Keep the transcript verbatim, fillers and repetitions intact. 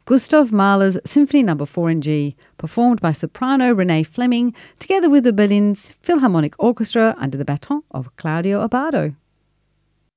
Gustav Mahler's Symphony Number four in G, performed by soprano Renee Fleming, together with the Berlin's Philharmonic Orchestra under the baton of Claudio Abbado.